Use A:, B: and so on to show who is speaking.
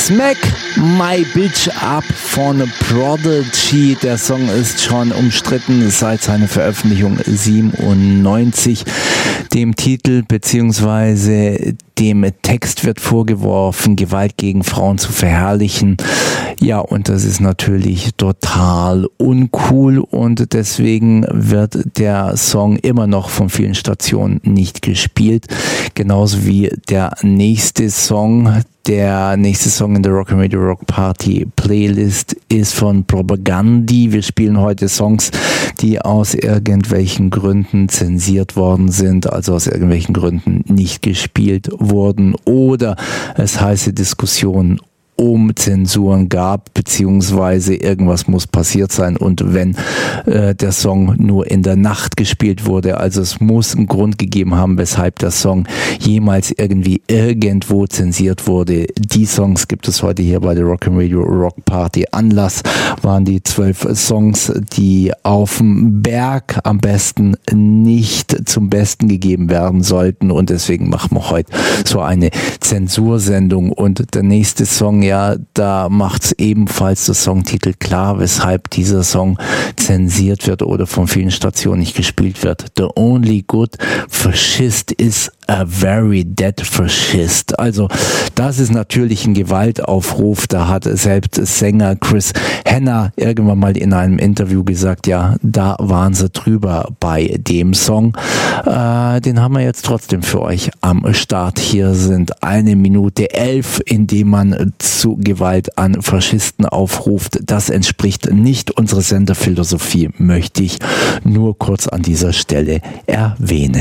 A: Smack My Bitch Up von Prodigy. Der Song ist schon umstritten seit seiner Veröffentlichung 97. Dem Titel bzw. dem Text wird vorgeworfen, Gewalt gegen Frauen zu verherrlichen. Ja, und das ist natürlich total uncool und deswegen wird der Song immer noch von vielen Stationen nicht gespielt. Genauso wie der nächste Song. Der nächste Song in der Rock'n'Radio Rock Party Playlist ist von Propagandhi. Wir spielen heute Songs, die aus irgendwelchen Gründen zensiert worden sind, also aus irgendwelchen Gründen nicht gespielt wurden oder es heiße Diskussionen um Zensuren gab, beziehungsweise irgendwas muss passiert sein und wenn der Song nur in der Nacht gespielt wurde, also es muss einen Grund gegeben haben, weshalb der Song jemals irgendwie irgendwo zensiert wurde. Die Songs gibt es heute hier bei der Rock'n'Radio Rock Party. Anlass waren die 12 Songs, die auf dem Berg am besten nicht zum Besten gegeben werden sollten und deswegen machen wir heute so eine Zensursendung und der nächste Song, ja, da macht's ebenfalls der Songtitel klar, weshalb dieser Song zensiert wird oder von vielen Stationen nicht gespielt wird. The only good fascist is a very dead fascist. Also das ist natürlich ein Gewaltaufruf. Da hat selbst Sänger Chris Henner irgendwann mal in einem Interview gesagt, ja, da waren sie drüber bei dem Song. Den haben wir jetzt trotzdem für euch am Start. Hier sind 1 Minute 11, in dem man zu Gewalt an Faschisten aufruft. Das entspricht nicht unserer Senderphilosophie, möchte ich nur kurz an dieser Stelle erwähnen.